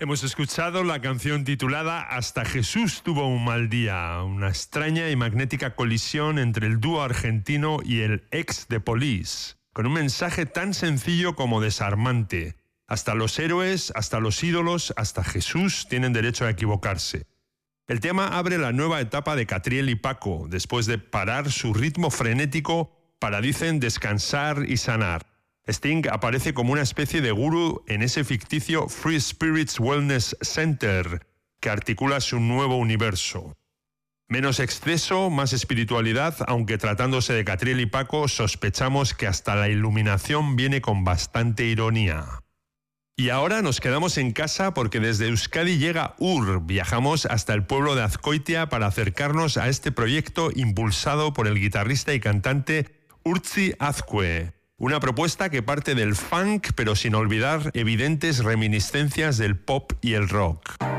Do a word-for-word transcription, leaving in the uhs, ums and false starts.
Hemos escuchado la canción titulada Hasta Jesús tuvo un mal día, una extraña y magnética colisión entre el dúo argentino y el ex de Police, con un mensaje tan sencillo como desarmante. Hasta los héroes, hasta los ídolos, hasta Jesús tienen derecho a equivocarse. El tema abre la nueva etapa de Catriel y Paco, después de parar su ritmo frenético para, dicen, descansar y sanar. Sting aparece como una especie de gurú en ese ficticio Free Spirits Wellness Center que articula su nuevo universo. Menos exceso, más espiritualidad, aunque tratándose de Catriel y Paco sospechamos que hasta la iluminación viene con bastante ironía. Y ahora nos quedamos en casa porque desde Euskadi llega U R. Viajamos hasta el pueblo de Azkoitia para acercarnos a este proyecto impulsado por el guitarrista y cantante Urtzi Azkue. Una propuesta que parte del funk, pero sin olvidar evidentes reminiscencias del pop y el rock.